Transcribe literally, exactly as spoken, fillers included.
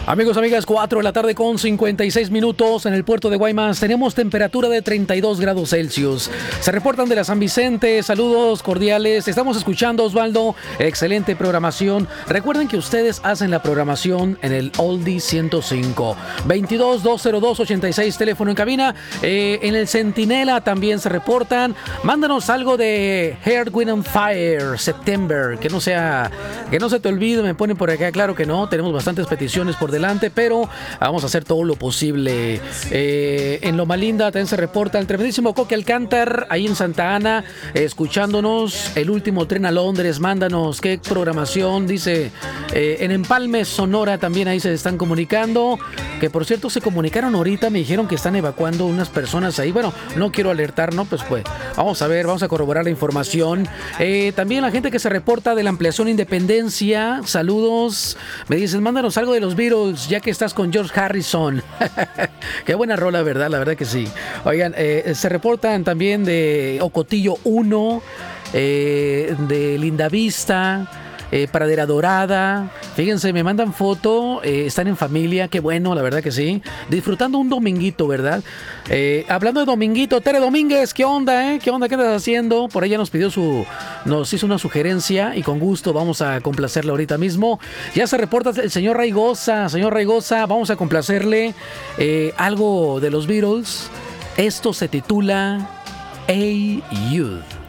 Amigos, amigas, cuatro de la tarde con cincuenta y seis minutos en el puerto de Guaymas. Tenemos temperatura de treinta y dos grados Celsius. Se reportan de la San Vicente. Saludos cordiales. Estamos escuchando, Osvaldo. Excelente programación. Recuerden que ustedes hacen la programación en el Oldie ciento cinco. veintidós, doscientos dos, ochenta y seis, teléfono en cabina. Eh, en el Centinela también se reportan. Mándanos algo de Earth, Wind and Fire, September. Que no sea, que no se te olvide. Me ponen por acá. Claro que no. Tenemos bastantes peticiones por delante, pero vamos a hacer todo lo posible. Eh, en Loma Linda también se reporta el tremendísimo Coque Alcántar, ahí en Santa Ana, eh, escuchándonos. El último tren a Londres, mándanos qué programación, dice. Eh, en Empalme, Sonora, también ahí se están comunicando, que por cierto se comunicaron ahorita, me dijeron que están evacuando unas personas ahí. Bueno, no quiero alertar, ¿no? Pues pues, vamos a ver, vamos a corroborar la información. Eh, también la gente que se reporta de la ampliación Independencia, saludos. Me dicen, mándanos algo de los Beatles, ya que estás con George Harrison. Qué buena rola, ¿verdad? La verdad que sí. Oigan, eh, se reportan también de Ocotillo uno, eh, de Lindavista, eh, Pradera Dorada. Fíjense, me mandan foto, eh, están en familia, qué bueno, la verdad que sí. Disfrutando un dominguito, ¿verdad? Eh, hablando de dominguito, Tere Domínguez, ¿qué onda, eh? ¿Qué onda? ¿Qué estás haciendo? Por ella nos pidió su, nos hizo una sugerencia y con gusto vamos a complacerla ahorita mismo. Ya se reporta el señor Raigosa, señor Raigosa, vamos a complacerle eh, algo de los Beatles. Esto se titula Hey Youth.